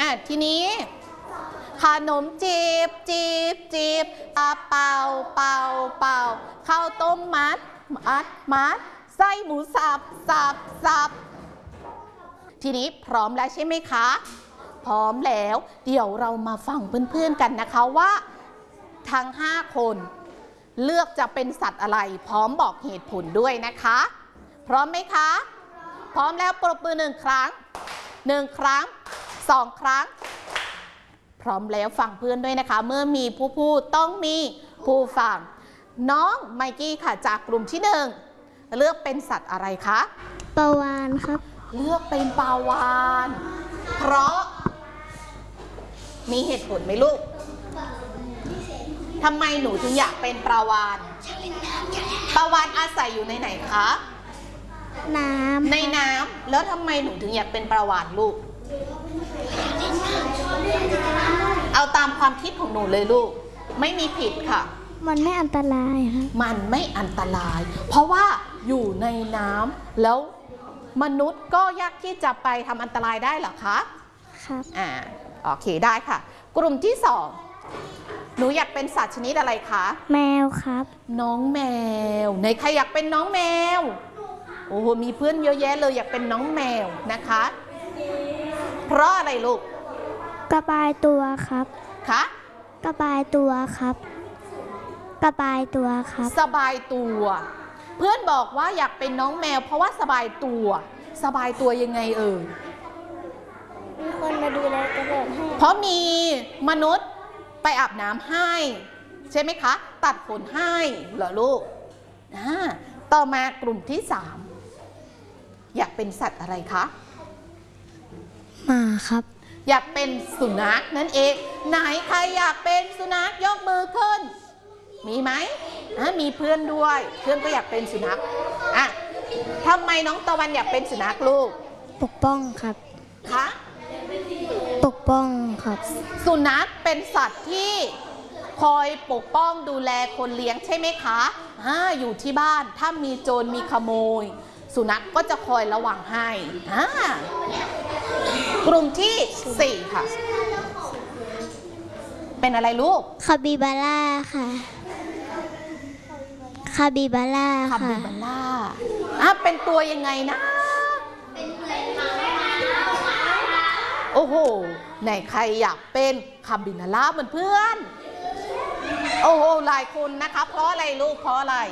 ทีนี้ขนมจีบจีบจีบเป่าเป่าเป่าข้าวต้มมัดมัดไส้หมูสับสับทีนี้พร้อมแล้วใช่ไหมคะพร้อมแล้วเดี๋ยวเรามาฟังเพื่อนๆกันนะคะว่าทั้ง5คนเลือกจะเป็นสัตว์อะไรพร้อมบอกเหตุผลด้วยนะคะพร้อมไหมคะพร้อมแล้วปรบมือ1 ครั้ง1 ครั้ง2 ครั้งพร้อมแล้วฟังเพื่อนด้วยนะคะเมื่อมีผู้พูดต้องมีผู้ฟังน้องไมกี้ค่ะจากกลุ่มที่1เลือกเป็นสัตว์อะไรคะปลาวาฬครับเลือกเป็นปลาวาฬเพราะมีเหตุผลไหมลูกทำไมหนูถึงอยากเป็นปลาวาฬปลาวาฬอาศัยอยู่ในไหนคะในน้ำแล้วทำไมหนูถึงอยากเป็นปลาวาฬลูกเอาตามความคิดของหนูเลยลูกไม่มีผิดค่ะมันไม่อันตรายครับมันไม่อันตรายเพราะว่าอยู่ในน้ำแล้วมนุษย์ก็ยากที่จะไปทำอันตรายได้หรอคะครับโอเคได้ค่ะกลุ่มที่2หนูอยากเป็นสัตว์ชนิดอะไรคะแมวครับน้องแมวไหนใครอยากเป็นน้องแมวโอ้โหมีเพื่อนเยอะแยะเลยอยากเป็นน้องแมวนะคะเพราะอะไรลูกระบายตัวครับคะระบายตัวครับระบายตัวครับสบายตัวเพื่อนบอกว่าอยากเป็นน้องแมวเพราะว่าสบายตัวยังไงมีคนมาดูแลตลอดให้เพราะมีมนุษย์ไปอาบน้ำให้ใช่ไหมคะตัดขนให้เหรอลูกต่อมากลุ่มที่3อยากเป็นสัตว์อะไรคะหมาครับอยากเป็นสุนัขนั่นเองไหนใครอยากเป็นสุนัขยกมือขึ้นมีไหมมีเพื่อนด้วยเพื่อนก็อยากเป็นสุนัขทำไมน้องตะวันอยากเป็นสุนัขลูกปกป้องครับคะปกป้องครับสุนัขเป็นสัตว์ที่คอยปกป้องดูแลคนเลี้ยงใช่ไหมคะอยู่ที่บ้านถ้ามีโจรมีขโมยสุนัขก็จะคอยระวังให้กลุ่มที่4ค่ะเป็นอะไรลูกคาปิบาร่าค่ะคาปิบาร่าเป็นตัวยังไงนะโอ้โหไหนใครอยากเป็นคาปิบาร่าเหมือนเพื่อนโอ้โหหลายคนนะคะเพราะอะไรลูกเพราะอะไร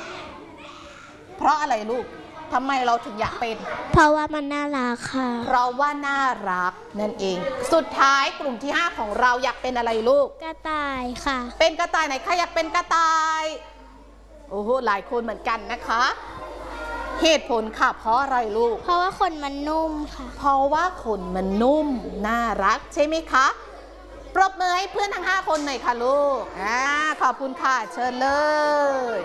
ลูกทำไมเราถึงอยากเป็นเพราะว่ามันน่ารักค่ะเพราะว่าน่ารักนั่นเองสุดท้ายกลุ่มที่5ของเราอยากเป็นอะไรลูกกระต่ายค่ะเป็นกระต่ายไหนใครอยากเป็นกระต่ายโอ้โหหลายคนเหมือนกันนะคะเหตุผลค่ะเพราะอะไรลูกเพราะว่าขนมันนุ่มค่ะเพราะว่าขนมันนุ่มน่ารักใช่ไหมคะปรบมือให้เพื่อนทั้ง5คนหน่อยค่ะลูกขอบคุณค่ะเชิญเลย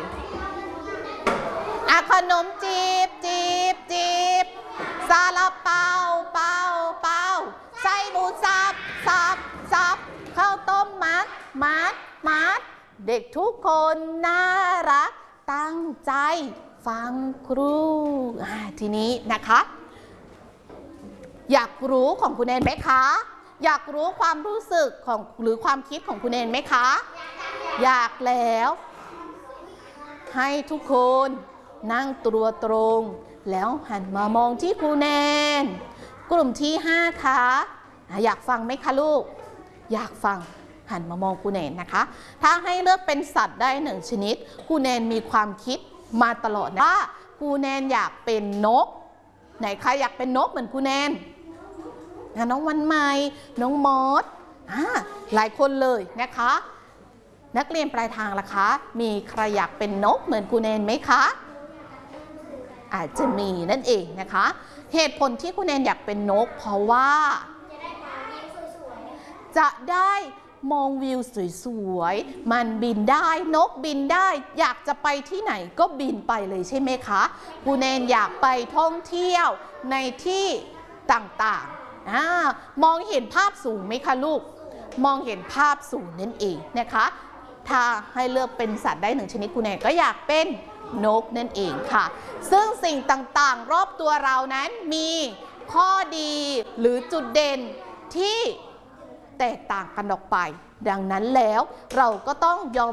ขนมจีบซาลาเปาไส้หมูสับข้าวต้มมัดเด็กทุกคนน่ารักตั้งใจฟังครูทีนี้นะคะอยากรู้ของคุณแนนไหมคะอยากรู้ความรู้สึกของหรือความคิดของคุณแนนไหมคะอยากแล้วให้ทุกคนนั่งตัวตรงแล้วหันมามองที่ครูแนนกลุ่มที่5ค่ะอยากฟังไหมคะลูกอยากฟังหันมามองครูแนนนะคะถ้าให้เลือกเป็นสัตว์ได้1ชนิดครูแนนมีความคิดมาตลอดนะว่าครูแนนอยากเป็นนกไหนใครอยากเป็นนกเหมือนครูแนนน้องวันใหม่น้องมอสหลายคนเลยนะคะนักเรียนปลายทางล่ะคะมีใครอยากเป็นนกเหมือนครูแนนไหมคะอาจจะมีนั่นเองนะคะเหตุผลที่ครูแนนอยากเป็นนกเพราะว่าจะได้มองวิวสวยๆมันบินได้นกบินได้อยากจะไปที่ไหนก็บินไปเลยใช่ไหมคะครูแนนอยากไปท่องเที่ยวในที่ต่างๆมองเห็นภาพสูงไหมคะลูกมองเห็นภาพสูงนั่นเองนะคะถ้าให้เลือกเป็นสัตว์ได้1ชนิดครูแนนก็อยากเป็นนกนั่นเองค่ะซึ่งสิ่งต่างๆรอบตัวเรานั้นมีข้อดีหรือจุดเด่นที่แตกต่างกันออกไป ดังนั้นแล้วเราก็ต้องยอม